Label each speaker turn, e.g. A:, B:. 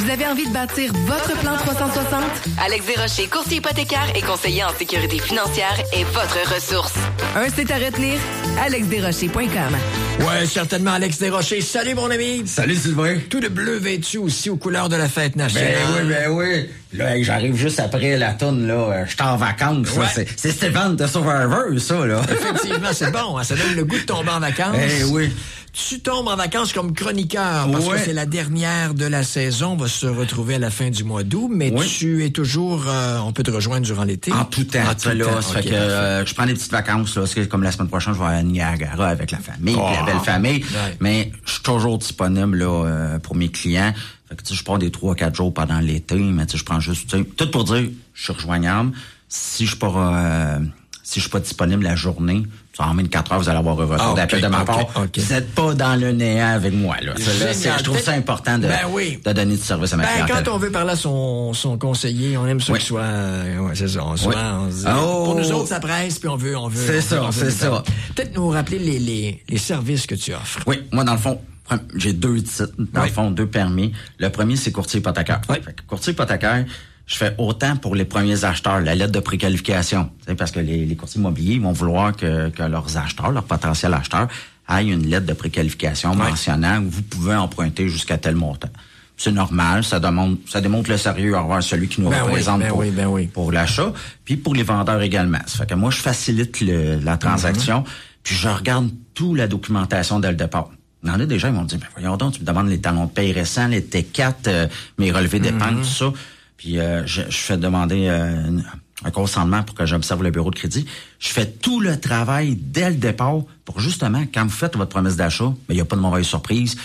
A: Vous avez envie de bâtir votre plan 360?
B: Alex Desrochers, courtier hypothécaire et conseiller en sécurité financière est votre ressource.
A: Un site à retenir, alexdesrochers.com.
C: Ouais, certainement Alex Desrochers. Salut mon ami.
D: Salut Sylvain.
C: Tout de bleu vêtu aussi aux couleurs de la fête nationale.
D: Ben oui. Là, j'arrive juste après la tourne, là. Je suis en vacances.
C: Ouais.
D: Là. C'est Stéphane de Survivor, ça, là.
C: Effectivement, c'est bon. Hein? Ça donne le goût de tomber en vacances.
D: Oui.
C: Tu tombes en vacances comme chroniqueur parce que c'est la dernière de la saison. On va se retrouver à la fin du mois d'août, mais tu es toujours... on peut te rejoindre durant l'été?
D: En tout temps. Ça fait que je prends des petites vacances. Là, comme la semaine prochaine, je vais à Niagara avec la famille, puis la belle famille. Ouais. Mais je suis toujours disponible là, pour mes clients. Fait que je prends des 3-4 jours pendant l'été, mais je prends juste... Tout pour dire, je suis rejoignable. Si je suis pas disponible la journée, en 24 heures, vous allez avoir un retour d'appel de ma part. Vous n'êtes pas dans le néant avec moi. Là. Je trouve ça important de donner du service à ma clientèle.
C: Quand on veut parler à son conseiller, on aime ça qu'il soit... c'est ça. On se dit, pour nous autres, ça presse, puis on veut...
D: C'est ça.
C: Peut-être nous rappeler les services que tu offres.
D: Oui, moi, dans le fond, j'ai 2 titres. Dans le fond, 2 permis. Le premier, c'est courtier hypothécaire. Fait que courtier hypothécaire... Je fais autant pour les premiers acheteurs, la lettre de préqualification. Parce que les courtiers immobiliers vont vouloir que leurs acheteurs, leurs potentiels acheteurs, aient une lettre de préqualification mentionnant que vous pouvez emprunter jusqu'à tel montant. C'est normal, ça démontre le sérieux envers celui qui nous représente pour l'achat, puis pour les vendeurs également. Ça fait que moi, je facilite la transaction, puis je regarde toute la documentation dès le départ. Il y en a des gens, ils m'ont dit, voyons donc, tu me demandes les talons de paye récents, les T4, mes relevés d'épargne, tout ça. Puis je fais demander un consentement pour que j'observe le bureau de crédit. Je fais tout le travail dès le départ pour justement, quand vous faites votre promesse d'achat, il n'y a pas de mauvaise surprise.